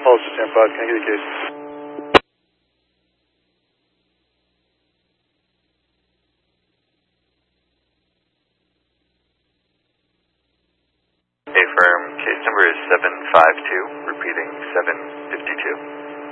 calls to stand 5. Can I get a case? A firm, case number is 752, repeating 752.